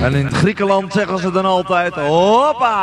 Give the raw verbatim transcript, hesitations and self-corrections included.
En in Griekenland zeggen ze dan altijd, hoppa!